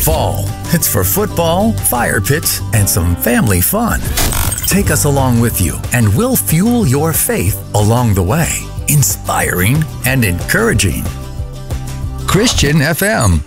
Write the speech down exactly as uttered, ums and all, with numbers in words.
Fall, it's for football, fire pits, and some family fun. Take us along with you, and we'll fuel your faith along the way, inspiring and encouraging. Christian F M.